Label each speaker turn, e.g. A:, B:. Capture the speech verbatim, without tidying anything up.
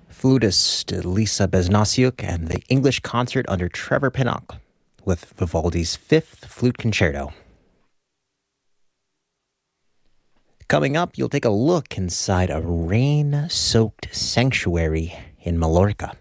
A: flutist Lisa Besnasiuk and the English Concert under Trevor Pinnock with Vivaldi's Fifth Flute Concerto. Coming up, you'll take a look inside a rain-soaked sanctuary in Mallorca.